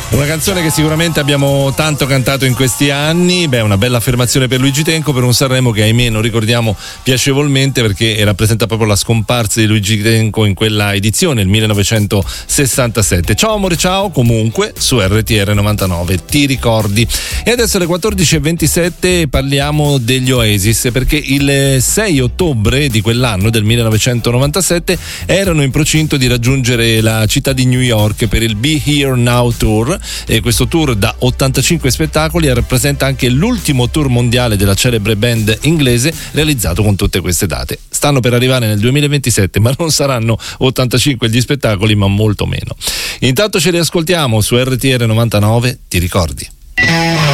Una canzone che sicuramente abbiamo tanto cantato in questi anni, una bella affermazione per Luigi Tenco, per un Sanremo che ahimè non ricordiamo piacevolmente perché rappresenta proprio la scomparsa di Luigi Tenco in quella edizione, il 1967. Ciao amore, ciao, comunque su RTR 99, ti ricordi? E adesso alle 14.27 parliamo degli Oasis, perché il 6 ottobre di quell'anno, del 1997, erano in procinto di raggiungere la città di New York per il Be Here Now Tour. E questo tour da 85 spettacoli rappresenta anche l'ultimo tour mondiale della celebre band inglese realizzato con tutte queste date. Stanno per arrivare nel 2027, ma non saranno 85 gli spettacoli, ma molto meno. Intanto ce li ascoltiamo su RTR 99, ti ricordi?